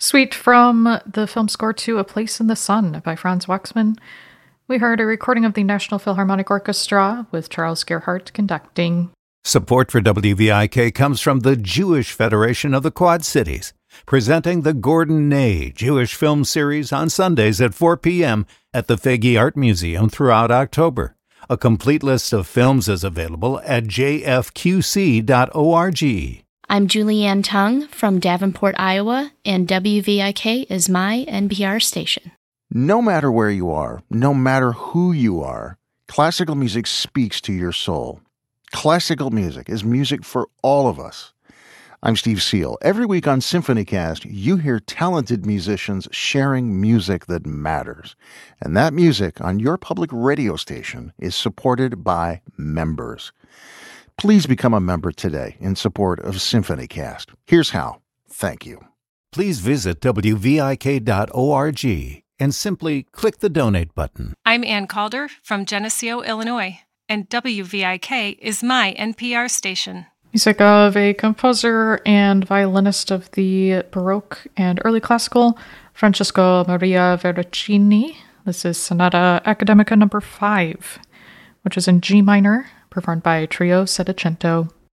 Suite from the film score to A Place in the Sun by Franz Waxman. We heard a recording of the National Philharmonic Orchestra with Charles Gerhardt conducting. Support for WVIK comes from the Jewish Federation of the Quad Cities, presenting the Gordon Ney Jewish Film Series on Sundays at 4 p.m. at the Faggy Art Museum throughout October. A complete list of films is available at jfqc.org. I'm Julianne Tung from Davenport, Iowa, and WVIK is my NPR station. No matter where you are, no matter who you are, classical music speaks to your soul. Classical music is music for all of us. I'm Steve Seal. Every week on SymphonyCast, you hear talented musicians sharing music that matters. And that music on your public radio station is supported by members. Please become a member today in support of SymphonyCast. Here's how. Thank you. Please visit WVIK.org and simply click the donate button. I'm Ann Calder from Geneseo, Illinois, and WVIK is my NPR station. Music of a composer and violinist of the Baroque and early classical, Francesco Maria Veracini. This is Sonata Academica No. 5, which is in G minor, performed by Trio Settecento.